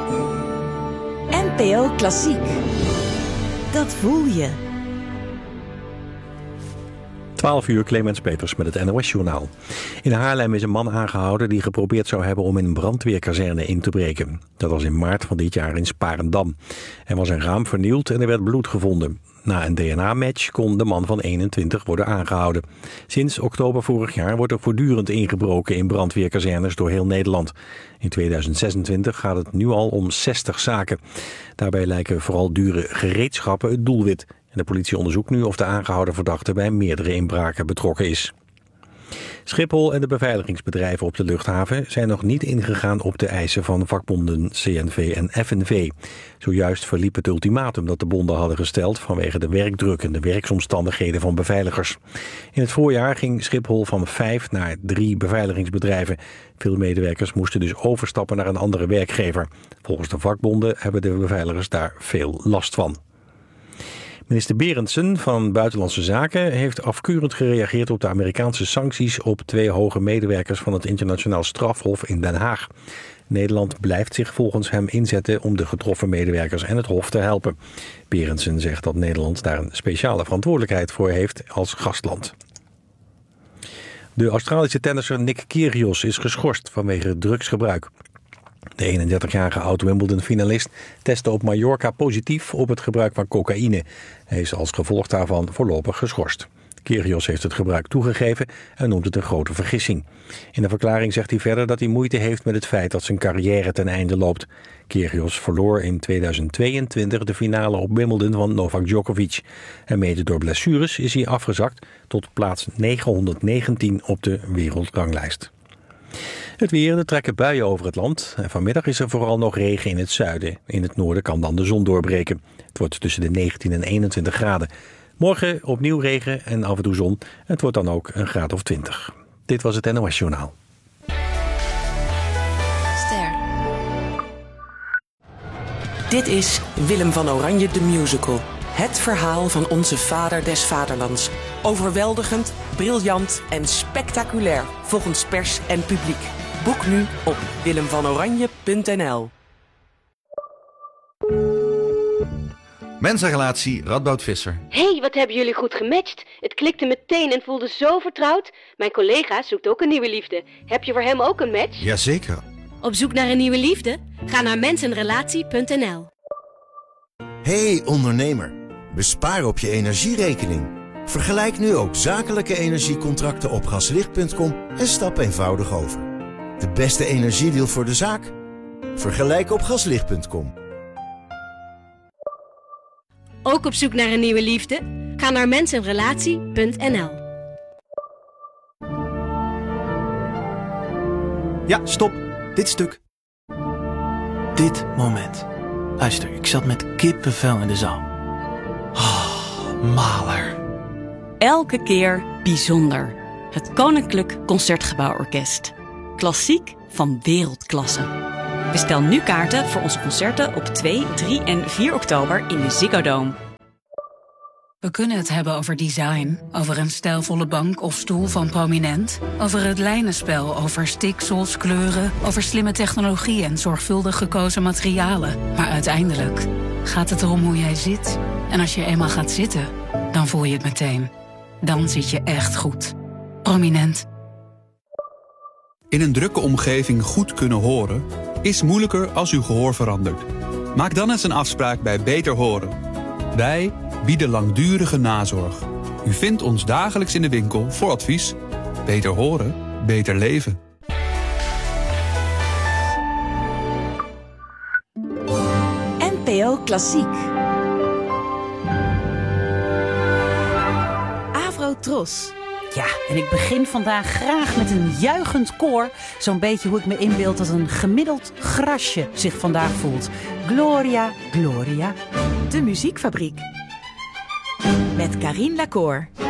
NPO Klassiek. Dat voel je. 12 uur, Clemens Peters met het NOS-journaal. In Haarlem is een man aangehouden die geprobeerd zou hebben om in een brandweerkazerne in te breken. Dat was in maart van dit jaar in Sparendam. Er was een raam vernield en er werd bloed gevonden. Na een DNA-match kon de man van 21 worden aangehouden. Sinds oktober vorig jaar wordt er voortdurend ingebroken in brandweerkazernes door heel Nederland. In 2026 gaat het nu al om 60 zaken. Daarbij lijken vooral dure gereedschappen het doelwit. En de politie onderzoekt nu of de aangehouden verdachte bij meerdere inbraken betrokken is. Schiphol en de beveiligingsbedrijven op de luchthaven zijn nog niet ingegaan op de eisen van vakbonden CNV en FNV. Zojuist verliep het ultimatum dat de bonden hadden gesteld vanwege de werkdruk en de werksomstandigheden van beveiligers. In het voorjaar ging Schiphol van 5 naar 3 beveiligingsbedrijven. Veel medewerkers moesten dus overstappen naar een andere werkgever. Volgens de vakbonden hebben de beveiligers daar veel last van. Minister Berendsen van Buitenlandse Zaken heeft afkeurend gereageerd op de Amerikaanse sancties op 2 hoge medewerkers van het Internationaal Strafhof in Den Haag. Nederland blijft zich volgens hem inzetten om de getroffen medewerkers en het Hof te helpen. Berendsen zegt dat Nederland daar een speciale verantwoordelijkheid voor heeft als gastland. De Australische tennisser Nick Kyrgios is geschorst vanwege drugsgebruik. De 31-jarige oud-Wimbledon-finalist testte op Mallorca positief op het gebruik van cocaïne. Hij is als gevolg daarvan voorlopig geschorst. Kyrgios heeft het gebruik toegegeven en noemt het een grote vergissing. In de verklaring zegt hij verder dat hij moeite heeft met het feit dat zijn carrière ten einde loopt. Kyrgios verloor in 2022 de finale op Wimbledon van Novak Djokovic. En mede door blessures is hij afgezakt tot plaats 919 op de wereldranglijst. Het weer, er trekken buien over het land. En vanmiddag is er vooral nog regen in het zuiden. In het noorden kan dan de zon doorbreken. Het wordt tussen de 19 en 21 graden. Morgen opnieuw regen en af en toe zon. Het wordt dan ook een graad of 20. Dit was het NOS Journaal. Ster. Dit is Willem van Oranje de Musical. Het verhaal van onze vader des vaderlands. Overweldigend, briljant en spectaculair volgens pers en publiek. Boek nu op willemvanoranje.nl. Mensenrelatie Radboud Visser. Hé, wat hebben jullie goed gematcht. Het klikte meteen en voelde zo vertrouwd. Mijn collega zoekt ook een nieuwe liefde. Heb je voor hem ook een match? Jazeker. Op zoek naar een nieuwe liefde? Ga naar mensenrelatie.nl. Hey ondernemer, bespaar op je energierekening. Vergelijk nu ook zakelijke energiecontracten op gaslicht.com en stap eenvoudig over. De beste energiedeal voor de zaak? Vergelijk op gaslicht.com. Ook op zoek naar een nieuwe liefde? Ga naar mensenrelatie.nl. Ja, stop. Dit stuk. Dit moment. Luister, ik zat met kippenvel in de zaal. Maler. Elke keer bijzonder. Het Koninklijk Concertgebouworkest. Klassiek van wereldklasse. Bestel nu kaarten voor onze concerten op 2, 3 en 4 oktober in de Ziggo Dome. We kunnen het hebben over design, over een stijlvolle bank of stoel van Prominent, over het lijnenspel, over stiksels, kleuren, over slimme technologie en zorgvuldig gekozen materialen. Maar uiteindelijk gaat het erom hoe jij zit. En als je eenmaal gaat zitten, dan voel je het meteen. Dan zit je echt goed. Prominent. In een drukke omgeving goed kunnen horen is moeilijker als uw gehoor verandert. Maak dan eens een afspraak bij Beter Horen. Wij bieden langdurige nazorg. U vindt ons dagelijks in de winkel voor advies. Beter horen, beter leven. NPO Klassiek. Avrotros. Ja, en ik begin vandaag graag met een juichend koor. Zo'n beetje hoe ik me inbeeld dat een gemiddeld grasje zich vandaag voelt. Gloria, Gloria. De Muziekfabriek. Met Carine Lacour.